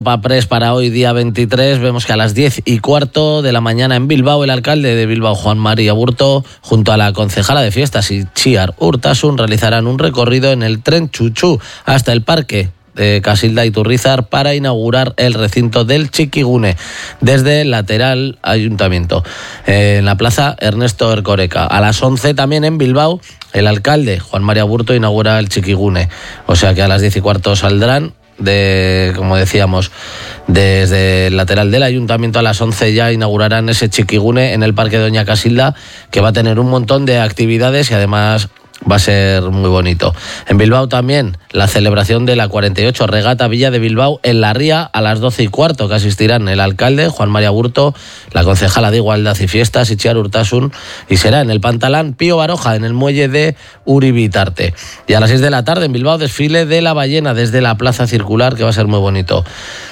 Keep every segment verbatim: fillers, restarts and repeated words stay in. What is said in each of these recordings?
Papres para hoy, día veintitrés, vemos que a las diez y cuarto de la mañana en Bilbao, el alcalde de Bilbao, Juan Mari Aburto, junto a la concejala de fiestas Itziar Urtasun, realizarán un recorrido en el tren Chuchú hasta el parque de Casilda Iturrizar para inaugurar el recinto del Txikigune desde el lateral ayuntamiento, eh, en la plaza Ernesto Erkoreka. A las once también en Bilbao, el alcalde Juan Mari Aburto inaugura el Txikigune, o sea que a las diez y cuarto saldrán de, como decíamos, desde el lateral del ayuntamiento. A las once ya inaugurarán ese Txikigune en el parque de Doña Casilda, que va a tener un montón de actividades y además va a ser muy bonito. En Bilbao también la celebración de la cuarenta y ocho Regata Villa de Bilbao en La Ría a las doce y cuarto, que asistirán el alcalde Juan Mari Aburto, la concejala de Igualdad y Fiestas Itziar Urtasun, y será en el Pantalán Pío Baroja, en el muelle de Uribitarte. Y a las seis de la tarde en Bilbao, desfile de la ballena desde la Plaza Circular, que va a ser muy bonito.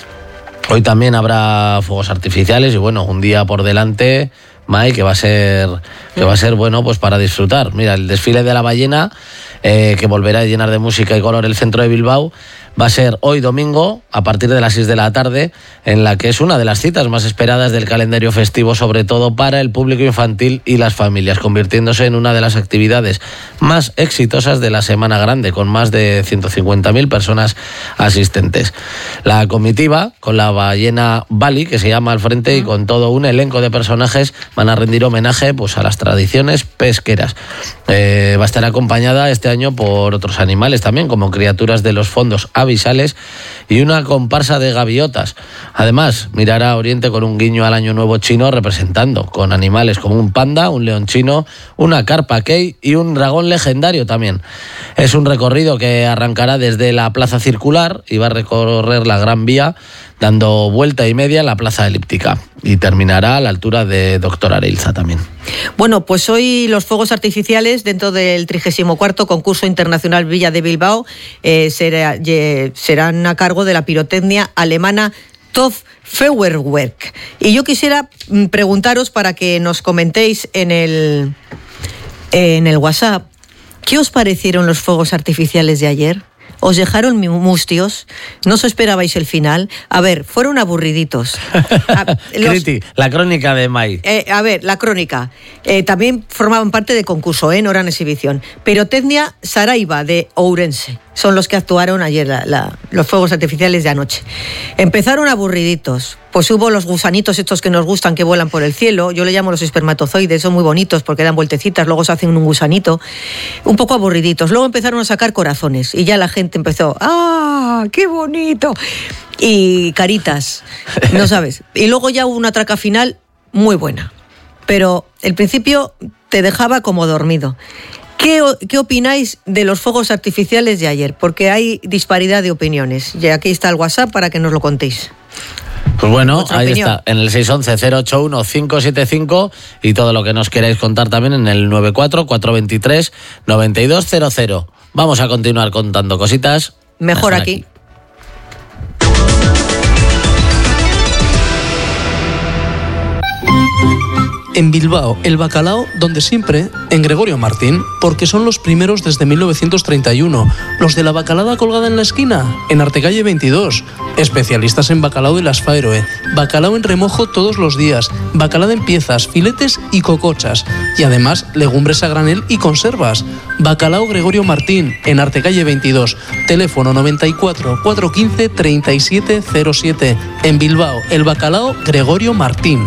Hoy también habrá fuegos artificiales y bueno, un día por delante, Mai, que va a ser que va a ser bueno pues para disfrutar. Mira, el desfile de la ballena, eh, que volverá a llenar de música y color el centro de Bilbao, va a ser hoy domingo a partir de las seis de la tarde, en la que es una de las citas más esperadas del calendario festivo, sobre todo para el público infantil y las familias, convirtiéndose en una de las actividades más exitosas de la Semana Grande, con más de ciento cincuenta mil personas asistentes. La comitiva, con la ballena Bali, que se llama al frente, y con todo un elenco de personajes, van a rendir homenaje pues a las tradiciones pesqueras. Eh, va a estar acompañada este año por otros animales también, como criaturas de los fondos avisales y una comparsa de gaviotas. Además, mirará a Oriente con un guiño al Año Nuevo chino, representando con animales como un panda, un león chino, una carpa kei y un dragón legendario también. Es un recorrido que arrancará desde la Plaza Circular y va a recorrer la Gran Vía, dando vuelta y media en la Plaza Elíptica, y terminará a la altura de Doctor Areilza también. Bueno, pues hoy los fuegos artificiales dentro del trigésimo cuarto concurso internacional Villa de Bilbao eh, será, ye, serán a cargo de la pirotecnia alemana T O F Feuerwerk. Y yo quisiera preguntaros, para que nos comentéis en el, en el WhatsApp, ¿qué os parecieron los fuegos artificiales de ayer? ¿Os dejaron mustios? ¿No os esperabais el final? A ver, fueron aburriditos. A, los, Criti, la crónica de Mai. Eh, a ver, la crónica. Eh, también formaban parte de concurso, ¿eh? No eran exhibición. Pirotecnia Saraiva de Ourense. Son los que actuaron ayer, la, la, los fuegos artificiales de anoche. Empezaron aburriditos. Pues hubo los gusanitos estos que nos gustan, que vuelan por el cielo. Yo le llamo los espermatozoides, son muy bonitos porque dan vueltecitas, luego se hacen un gusanito. Un poco aburriditos. Luego empezaron a sacar corazones y ya la gente empezó, ¡ah, qué bonito! Y caritas, ¿no sabes? Y luego ya hubo una traca final muy buena. Pero el principio te dejaba como dormido. ¿Qué, ¿Qué opináis de los fuegos artificiales de ayer? Porque hay disparidad de opiniones. Y aquí está el WhatsApp para que nos lo contéis. Pues bueno, ahí opinión está, en el seis once cero ocho uno cinco siete cinco, y todo lo que nos queráis contar también en el nueve cuatro cuatro dos tres nueve dos cero cero. Vamos a continuar contando cositas. Mejor, mejor aquí. aquí. En Bilbao, el bacalao donde siempre, en Gregorio Martín, porque son los primeros desde mil novecientos treinta y uno. Los de la bacalada colgada en la esquina, en Artecalle veintidós. Especialistas en bacalao de las Faeroe. Bacalao en remojo todos los días. Bacalao en piezas, filetes y cocochas. Y además, legumbres a granel y conservas. Bacalao Gregorio Martín, en Artecalle veintidós. Teléfono noventa y cuatro, cuatrocientos quince, treinta y siete cero siete. En Bilbao, el bacalao Gregorio Martín.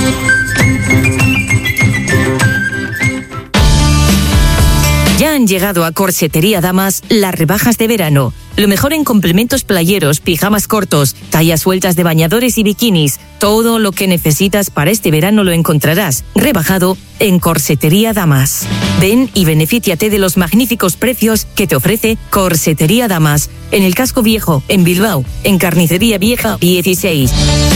Ya han llegado a Corsetería Damas las rebajas de verano. Lo mejor en complementos playeros, pijamas cortos, tallas sueltas de bañadores y bikinis. Todo lo que necesitas para este verano lo encontrarás rebajado en Corsetería Damas. Ven y benefíciate de los magníficos precios que te ofrece Corsetería Damas. En el Casco Viejo, en Bilbao, en Carnicería Vieja dieciséis.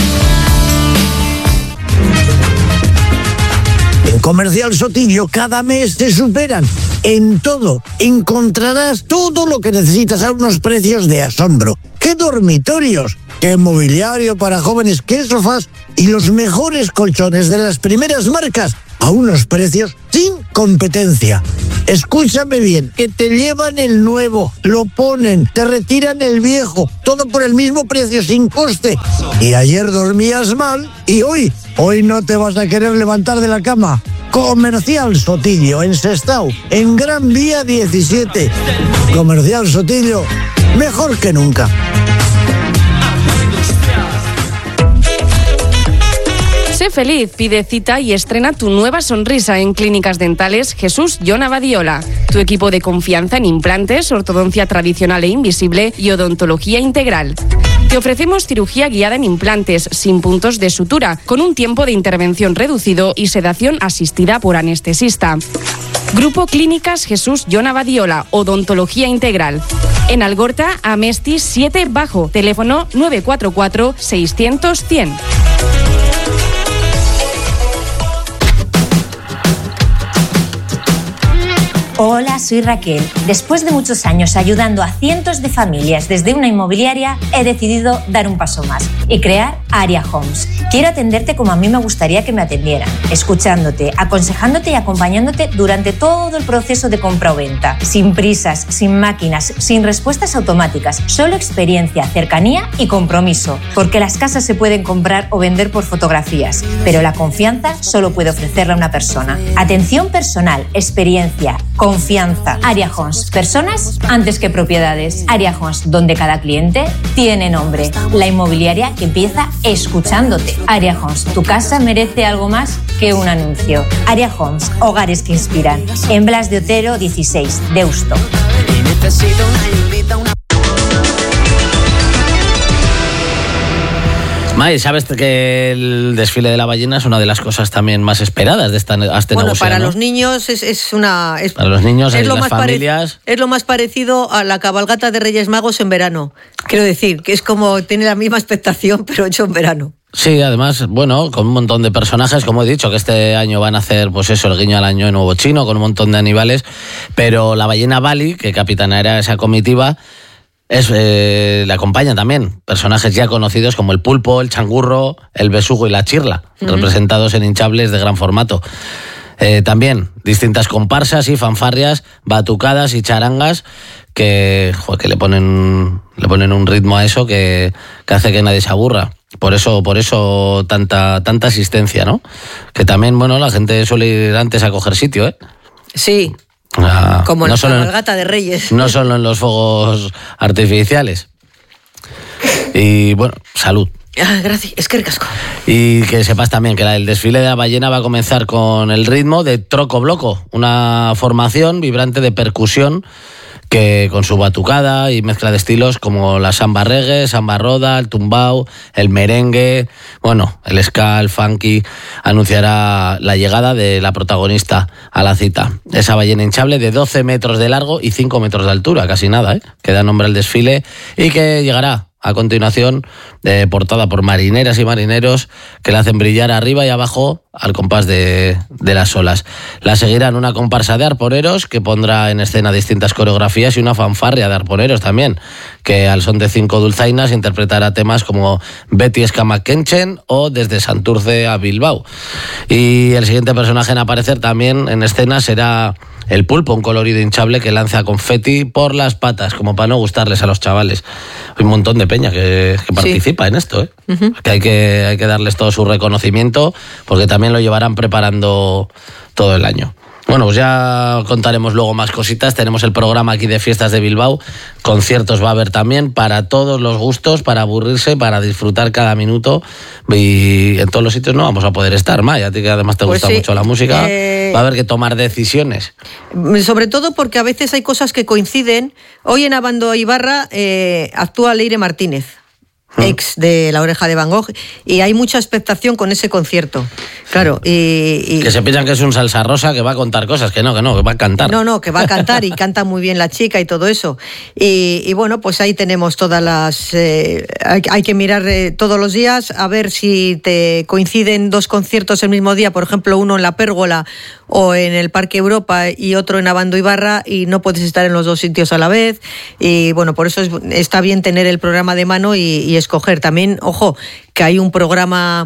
En Comercial Sotillo cada mes se superan. En todo encontrarás todo lo que necesitas a unos precios de asombro. ¡Qué dormitorios! ¡Qué mobiliario para jóvenes! ¡Qué sofás! Y los mejores colchones de las primeras marcas a unos precios sin competencia. Escúchame bien, que te llevan el nuevo, lo ponen, te retiran el viejo, todo por el mismo precio, sin coste. Y ayer dormías mal y hoy, hoy no te vas a querer levantar de la cama. Comercial Sotillo, en Sestao, en Gran Vía diecisiete. Comercial Sotillo, mejor que nunca. Sé feliz, pide cita y estrena tu nueva sonrisa en Clínicas Dentales Jesús Jon Abadiola. Tu equipo de confianza en implantes, ortodoncia tradicional e invisible y odontología integral. Te ofrecemos cirugía guiada en implantes, sin puntos de sutura, con un tiempo de intervención reducido y sedación asistida por anestesista. Grupo Clínicas Jesús Jon Abadiola, odontología integral. En Algorta, Amesti siete Bajo, teléfono nueve cuatro cuatro, seiscientos, cien. Hola, soy Raquel. Después de muchos años ayudando a cientos de familias desde una inmobiliaria, he decidido dar un paso más y crear Aria Homes. Quiero atenderte como a mí me gustaría que me atendieran, escuchándote, aconsejándote y acompañándote durante todo el proceso de compra o venta. Sin prisas, sin máquinas, sin respuestas automáticas, solo experiencia, cercanía y compromiso. Porque las casas se pueden comprar o vender por fotografías, pero la confianza solo puede ofrecerla una persona. Atención personal, experiencia, confianza. Aria Homes, personas antes que propiedades. Aria Homes, donde cada cliente tiene nombre. La inmobiliaria que empieza escuchándote. Aria Homes, tu casa merece algo más que un anuncio. Aria Homes, hogares que inspiran. En Blas de Otero dieciséis, Deusto. May, sabes que el desfile de la ballena es una de las cosas también más esperadas de esta Astenagusia, Bueno, para ¿no? los niños es, es una... Es, para los niños y las más familias... Pare, es lo más parecido a la cabalgata de Reyes Magos en verano. Quiero decir, que es como, tiene la misma expectación, pero hecho en verano. Sí, además, bueno, con un montón de personajes, como he dicho, que este año van a hacer, pues eso, el guiño al año nuevo chino, con un montón de animales, pero la ballena Bali, que capitaneará esa comitiva, Es, eh, le acompañan también personajes ya conocidos como el pulpo, el changurro, el besugo y la chirla, uh-huh. representados en hinchables de gran formato. Eh, también distintas comparsas y fanfarrias, batucadas y charangas que, joder, que le ponen le ponen un ritmo a eso que, que hace que nadie se aburra. Por eso, por eso tanta, tanta asistencia, ¿no? Que también, bueno, la gente suele ir antes a coger sitio, ¿eh? Sí. Ah, como en no la solo cabalgata en, de Reyes. No solo en los fuegos artificiales. Y bueno, salud. Ah, gracias, es que ricasco. Y que sepas también que la, el desfile de la ballena va a comenzar con el ritmo de Troco Bloco, una formación vibrante de percusión que con su batucada y mezcla de estilos como la samba reggae, samba roda, el tumbao, el merengue, bueno, el ska, el funky, anunciará la llegada de la protagonista a la cita. Esa ballena hinchable de doce metros de largo y cinco metros de altura, casi nada, ¿eh? Que da nombre al desfile y que llegará a continuación, eh, portada por marineras y marineros que la hacen brillar arriba y abajo al compás de, de las olas. La seguirán una comparsa de arponeros que pondrá en escena distintas coreografías y una fanfarria de arponeros también, que al son de cinco dulzainas interpretará temas como Betty Escama Kenchen o Desde Santurce a Bilbao. Y el siguiente personaje en aparecer también en escena será el pulpo, un colorido hinchable que lanza confeti por las patas, como para no gustarles a los chavales. Hay un montón de peña que, que participa sí. en esto, ¿eh? Uh-huh. Que hay que hay que darles todo su reconocimiento, porque también lo llevarán preparando todo el año. Bueno, pues ya contaremos luego más cositas. Tenemos el programa aquí de Fiestas de Bilbao. Conciertos va a haber también para todos los gustos, para aburrirse, para disfrutar cada minuto. Y en todos los sitios no vamos a poder estar, Maya. A ti que además te pues gusta sí. mucho la música, eh... va a haber que tomar decisiones. Sobre todo porque a veces hay cosas que coinciden. Hoy en Abando Ibarra eh, actúa Leire Martínez, ex de La Oreja de Van Gogh, y hay mucha expectación con ese concierto. Claro, y, y... Que se piensan que es un salsa rosa que va a contar cosas, que no, que no, que va a cantar. No, no, que va a cantar y canta muy bien la chica y todo eso. Y, y bueno, pues ahí tenemos todas las... Eh, hay, hay que mirar eh, todos los días a ver si te coinciden dos conciertos el mismo día, por ejemplo, uno en La Pérgola o en el Parque Europa y otro en Abando Ibarra, y no puedes estar en los dos sitios a la vez. Y bueno, por eso es, está bien tener el programa de mano y, y escoger. También, ojo, que hay un programa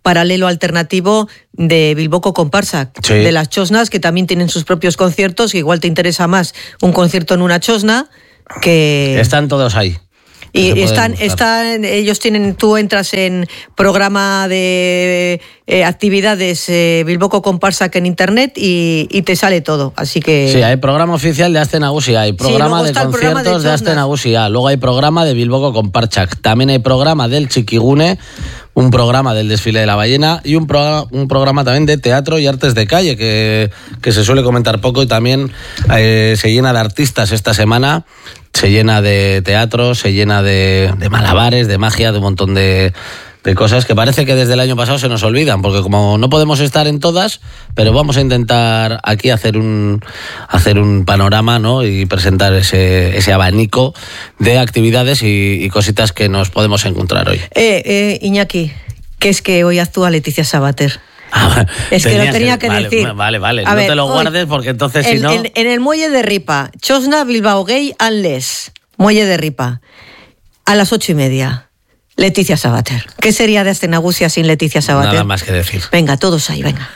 paralelo alternativo de Bilboko Comparsa, Sí. de las chosnas, que también tienen sus propios conciertos, que igual te interesa más un concierto en una chosna que... Están todos ahí. Se Y pueden están, buscar. están, ellos tienen, tú entras en programa de eh, actividades eh, Bilboko Comparsa que en internet y, y te sale todo, así que... Sí, hay programa oficial de Aste Nagusia, hay programa luego de está el programa conciertos de de, Aste chosnas. Nagusia, luego hay programa de Bilboko Comparchak, también hay programa del Chiquigune, un programa del desfile de la ballena y un programa, un programa también de teatro y artes de calle que, que se suele comentar poco y también eh, se llena de artistas esta semana. Se llena de teatro, se llena de, de malabares, de magia, de un montón de, de cosas que parece que desde el año pasado se nos olvidan, porque como no podemos estar en todas, pero vamos a intentar aquí hacer un hacer un panorama, ¿no? Y presentar ese, ese abanico de actividades y, y cositas que nos podemos encontrar hoy. Eh, eh, Iñaki, que es que hoy actúa Leticia Sabater. Es que lo tenía que vale, decir. Vale, vale, A no ver, te lo hoy, guardes porque entonces si en, no... En, en el muelle de Ripa, Chosna, Bilbao Gay, Anles, muelle de Ripa, a las ocho y media, Leticia Sabater. ¿Qué sería de Aste Nagusia sin Leticia Sabater? Nada más que decir. Venga, todos ahí, venga.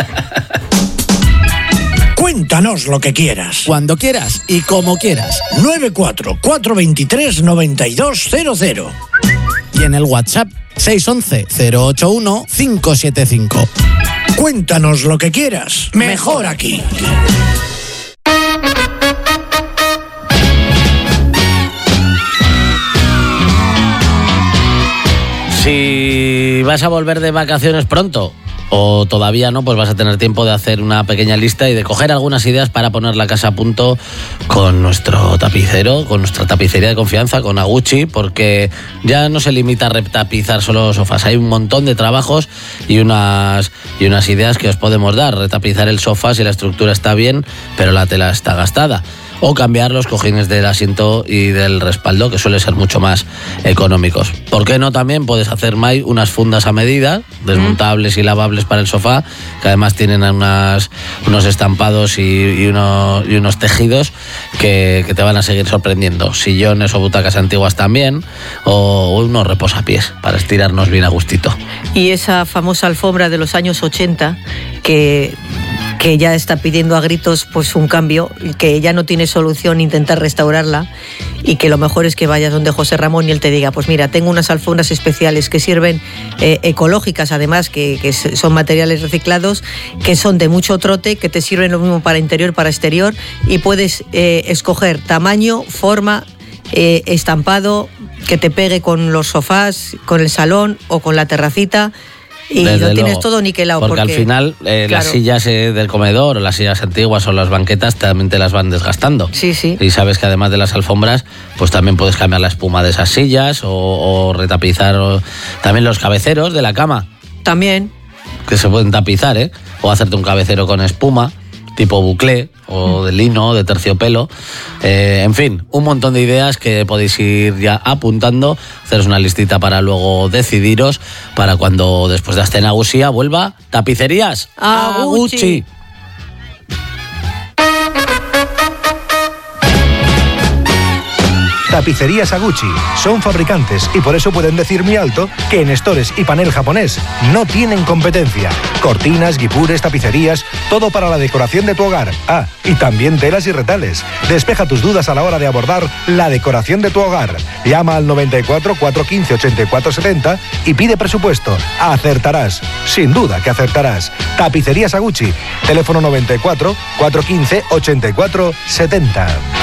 Cuéntanos lo que quieras. Cuando quieras y como quieras. nueve cuatro cuatro dos tres nueve dos cero cero. Y en el WhatsApp seis uno uno, cero ocho uno, cinco siete cinco. Cuéntanos lo que quieras. Mejor aquí. Si vas a volver de vacaciones pronto o todavía no, pues vas a tener tiempo de hacer una pequeña lista y de coger algunas ideas para poner la casa a punto con nuestro tapicero, con nuestra tapicería de confianza, con Aguchi, porque ya no se limita a retapizar solo los sofás. Hay un montón de trabajos y unas, y unas ideas que os podemos dar. Retapizar el sofá si la estructura está bien, pero la tela está gastada. O cambiar los cojines del asiento y del respaldo, que suele ser mucho más económicos. ¿Por qué no también puedes hacer, Mai, unas fundas a medida, desmontables y lavables para el sofá, que además tienen unas, unos estampados y, y, uno, y unos tejidos que, que te van a seguir sorprendiendo? Sillones o butacas antiguas también, o, o unos reposapiés para estirarnos bien a gustito. Y esa famosa alfombra de los años ochenta que... que ya está pidiendo a gritos pues un cambio, y que ya no tiene solución intentar restaurarla, y que lo mejor es que vayas donde José Ramón y él te diga, pues mira, tengo unas alfombras especiales que sirven, eh, ecológicas además, que, que son materiales reciclados, que son de mucho trote, que te sirven lo mismo para interior, para exterior, y puedes eh, escoger tamaño, forma, eh, estampado, que te pegue con los sofás, con el salón o con la terracita. Y Desde lo tienes luego, todo niquelado. Porque, porque al final eh, claro. las sillas eh, del comedor o las sillas antiguas o las banquetas también te las van desgastando. Sí, sí. Y sabes que además de las alfombras, pues también puedes cambiar la espuma de esas sillas o, o retapizar o, también los cabeceros de la cama. También. Que se pueden tapizar, ¿eh? O hacerte un cabecero con espuma, tipo buclé, o de lino, de terciopelo. Eh, en fin, un montón de ideas que podéis ir ya apuntando, haceros una listita para luego decidiros, para cuando después de Aste Nagusia vuelva Tapicerías Aguchi. Tapicerías Aguchi son fabricantes y por eso pueden decir muy alto que en estores y panel japonés no tienen competencia. Cortinas, guipures, tapicerías, todo para la decoración de tu hogar. Ah, y también telas y retales. Despeja tus dudas a la hora de abordar la decoración de tu hogar. Llama al noventa y cuatro, cuatrocientos quince, ochenta y cuatro setenta y pide presupuesto. Acertarás. Sin duda que acertarás. Tapicerías Aguchi. Teléfono noventa y cuatro, cuatrocientos quince, ochenta y cuatro setenta.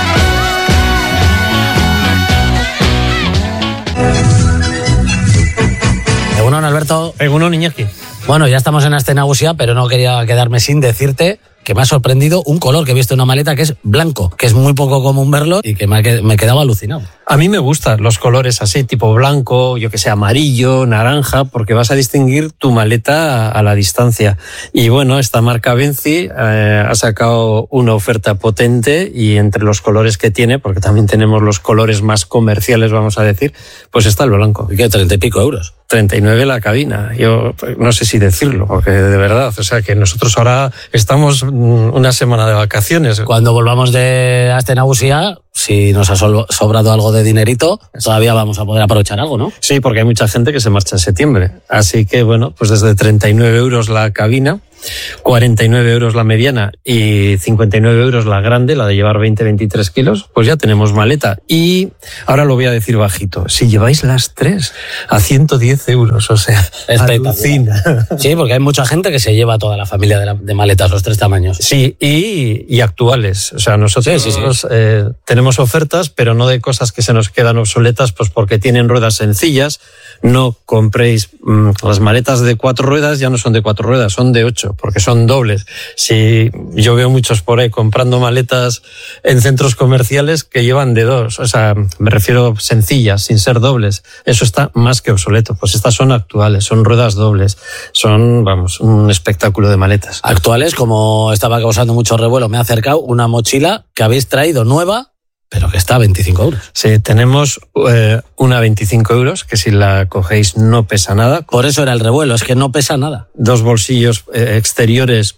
Egunon, Alberto. Egunon, Iñaki. Bueno, ya estamos en Aste Nagusia, pero no quería quedarme sin decirte que me ha sorprendido un color que he visto en una maleta que es blanco, que es muy poco común verlo y que me, ha, me he quedado alucinado. A mí me gustan los colores así, tipo blanco, yo que sé, amarillo, naranja, porque vas a distinguir tu maleta a, a la distancia. Y bueno, esta marca Benzi eh, ha sacado una oferta potente y entre los colores que tiene, porque también tenemos los colores más comerciales, vamos a decir, pues está el blanco. ¿Y qué? ¿Treinta y pico euros? treinta y nueve la cabina. Yo no sé si decirlo, porque de verdad, o sea, que nosotros ahora estamos una semana de vacaciones. Cuando volvamos de Aste Nagusia, si nos ha sobrado algo de dinerito, todavía vamos a poder aprovechar algo, ¿no? Sí, porque hay mucha gente que se marcha en septiembre. Así que, bueno, pues desde treinta y nueve euros la cabina, cuarenta y nueve euros la mediana y cincuenta y nueve euros la grande, la de llevar veinte a veintitrés kilos, pues ya tenemos maleta. Y ahora lo voy a decir bajito, si lleváis las tres a ciento diez euros, o sea, alucina. Sí, porque hay mucha gente que se lleva toda la familia de, la, de maletas, los tres tamaños. Sí, y, y actuales. O sea, nosotros sí, sí, sí. Eh, tenemos ofertas, pero no de cosas que se nos quedan obsoletas, pues porque tienen ruedas sencillas. No compréis mmm, las maletas de cuatro ruedas, ya no son de cuatro ruedas, son de ocho, porque son dobles. Si yo veo muchos por ahí comprando maletas en centros comerciales que llevan de dos, o sea, me refiero sencillas, sin ser dobles. Eso está más que obsoleto. Pues estas son actuales, son ruedas dobles, son, vamos, un espectáculo de maletas. Actuales, como estaba causando mucho revuelo, me ha acercado una mochila que habéis traído nueva, pero que está a veinticinco euros. Sí, tenemos eh, una a veinticinco euros, que si la cogéis no pesa nada. Por eso era el revuelo, es que no pesa nada. Dos bolsillos eh, exteriores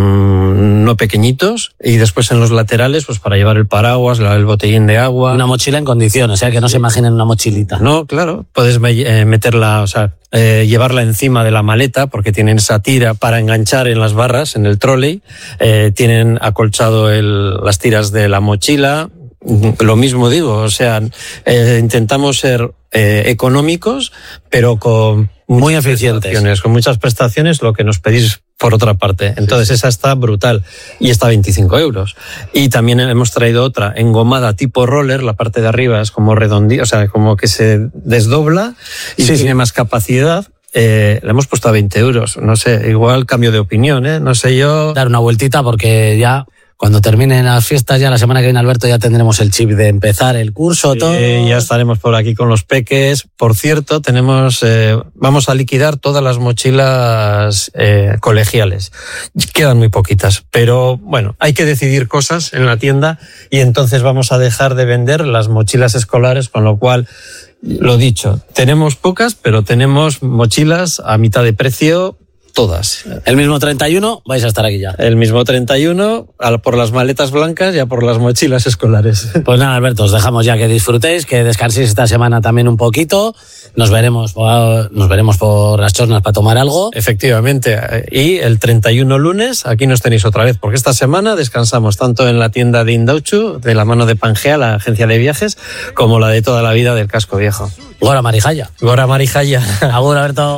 mmm, no pequeñitos, y después en los laterales, pues para llevar el paraguas, el botellín de agua. Una mochila en condiciones, o sea, que no se imaginen una mochilita. No, claro, puedes eh, meterla, o sea, eh, llevarla encima de la maleta, porque tienen esa tira para enganchar en las barras, en el trolley. Eh, tienen acolchado el, las tiras de la mochila. Lo mismo digo, o sea, eh, intentamos ser eh, económicos, pero con muy eficientes, con muchas prestaciones, lo que nos pedís por otra parte. Entonces, sí, sí. Esa está brutal y está a veinticinco euros. Y también hemos traído otra engomada tipo roller, la parte de arriba es como redondita, o sea, como que se desdobla y sí, tiene sí. más capacidad. Eh, le hemos puesto a veinte euros. No sé, igual cambio de opinión, ¿eh? No sé yo. Dar una vueltita porque ya... Cuando terminen las fiestas, ya la semana que viene, Alberto, ya tendremos el chip de empezar el curso, todo. Eh, ya estaremos por aquí con los peques. Por cierto, tenemos, eh, vamos a liquidar todas las mochilas eh, colegiales. Quedan muy poquitas, pero bueno, hay que decidir cosas en la tienda y entonces vamos a dejar de vender las mochilas escolares, con lo cual, lo dicho, tenemos pocas, pero tenemos mochilas a mitad de precio. Todas. El mismo treinta y uno vais a estar aquí ya. El mismo treinta y uno, por las maletas blancas y a por las mochilas escolares. Pues nada, Alberto, os dejamos ya que disfrutéis, que descanséis esta semana también un poquito. Nos veremos, nos veremos por las chornas para tomar algo. Efectivamente. Y el treinta y uno lunes, aquí nos tenéis otra vez, porque esta semana descansamos tanto en la tienda de Indauchu, de la mano de Pangea, la agencia de viajes, como la de toda la vida del Casco Viejo. Gora Marijaya. Gora Marijaya. Agur, Alberto.